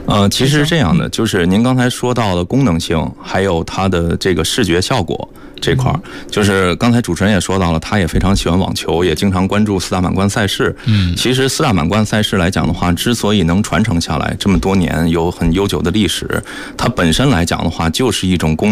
其实是这样的，就是您刚才说到的功能性，还有它的这个视觉效果这块儿，就是刚才主持人也说到了，他也非常喜欢网球，也经常关注四大满贯赛事。其实四大满贯赛事来讲的话，之所以能传承下来这么多年，有很悠久的历史，它本身来讲的话，就是一种功能。